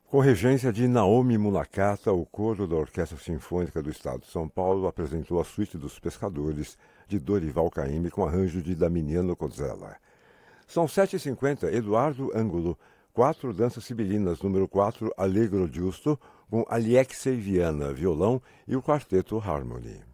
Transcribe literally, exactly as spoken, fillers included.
Com regência de Naomi Munakata, o coro da Orquestra Sinfônica do Estado de São Paulo apresentou a Suíte dos Pescadores, de Dorival Caymmi, com arranjo de Damiano Cozzella. São sete e cinquenta, Eduardo Ângulo, quatro danças sibilinas, número quatro, Allegro Giusto, com Alexei Viana, violão, e o Quarteto Harmony.